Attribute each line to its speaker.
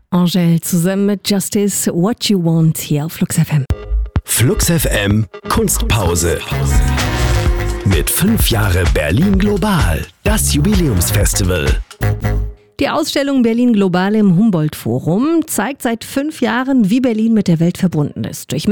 Speaker 1: Angèle zusammen mit Justice, What You Want hier auf Flux FM.
Speaker 2: Flux FM Kunstpause. Mit 5 Jahre Berlin Global, das Jubiläumsfestival.
Speaker 1: Die Ausstellung Berlin Global im Humboldt-Forum zeigt seit 5 Jahren, wie Berlin mit der Welt verbunden ist. Durch